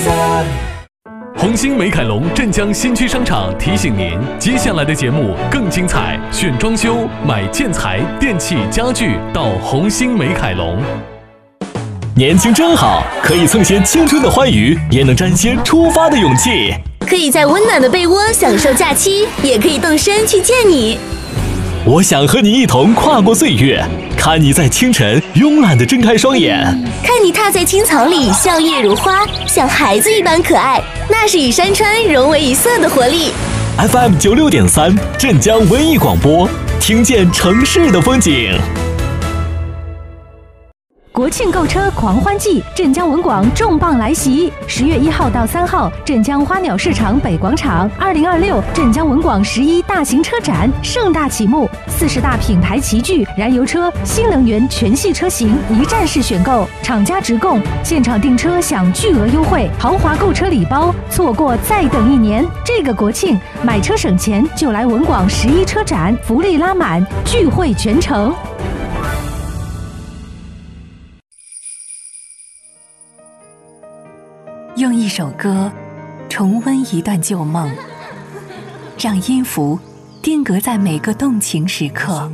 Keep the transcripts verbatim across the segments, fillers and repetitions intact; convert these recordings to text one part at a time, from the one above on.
红星美凯龙镇江新区商场提醒您，接下来的节目更精彩，选装修、买建材、电器、家具到红星美凯龙。 年轻真好，可以蹭些青春的欢愉，也能沾些出发的勇气。 可以在温暖的被窝享受假期，也可以动身去见你。 我想和你一同跨过岁月，看你在清晨慵懒地睁开双眼， 看你踏在青草里笑靥如花，像孩子一般可爱，那是与山川融为一色的活力。 F M 九六点三镇江文艺广播，听见城市的风景。 国庆购车狂欢季，镇江文广重磅来袭！十月一号到三号，镇江花鸟市场北广场，二零二六镇江文广十一大型车展盛大启幕，四十大品牌齐聚，燃油车、新能源全系车型一站式选购，厂家直供，现场订车享巨额优惠，豪华购车礼包，错过再等一年。这个国庆买车省钱，就来文广十一车展，福利拉满，聚会全城。 用一首歌重温一段旧梦，让音符定格在每个动情时刻。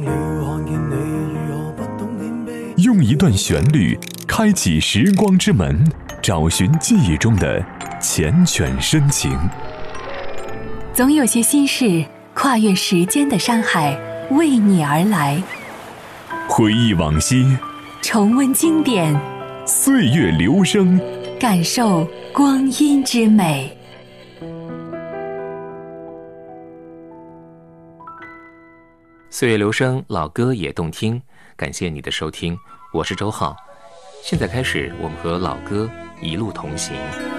用一段旋律开启时光之门，找寻记忆中的缱绻深情。 总有些心事跨越时间的山海，为你而来。 回忆往昔， 重温经典， 岁月流声， 感受光阴之美。 岁月流声，老歌也动听。感谢你的收听，我是周浩。现在开始，我们和老歌一路同行。